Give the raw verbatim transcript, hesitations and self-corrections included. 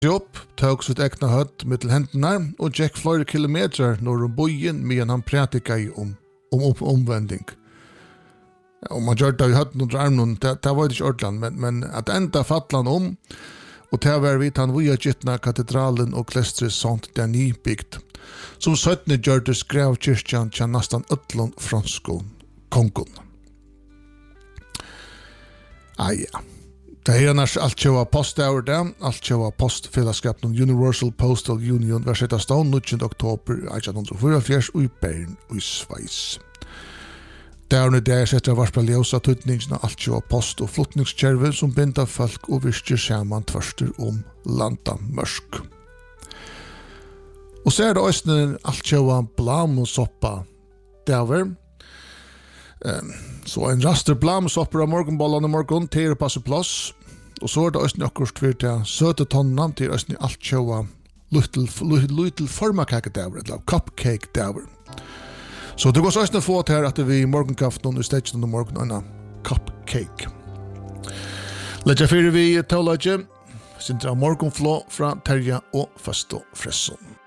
Jobb tog sitt egna høtt mittel hendene og gikk flere kilometer når om bojen medan han prætikade om, om, om omvending. Om man gjør det i høtten under armen, det, det var ikke ordentlig, men, men at enda fattelen om, og til å være vidt han via gittna katedralen og klestre sånt det er nybygd, som søttene gjør det skrev kyrkjan til nesten øtlån fransko kongen. Ah, ja. Det er annars alt kjøva post over det, alt kjøva postfellesskapen Universal Postal Union var sett av stånd nittjende oktober nitton fyrtiofyra i Bern og i Sveis. Det er det setter varspra ljøsa tøytningsen av alt kjøva post- og flottningskjerve som binder folk og virker sammen tverster om landamørsk. Og så er det også alt kjøva blam og soppa derover. Så en raster blamsopper av morgenbollen i morgen til å passe plass. Og så er det også akkurat for til søte tonna til også alt kjøva lytel formakake der, eller cupcake der. Så det går så også få til at vi i morgenkaften og i stedet under morgen en cupcake. Letja fyrir vi tålage, sintra morgenflå fra Terja og Fasto Fresson.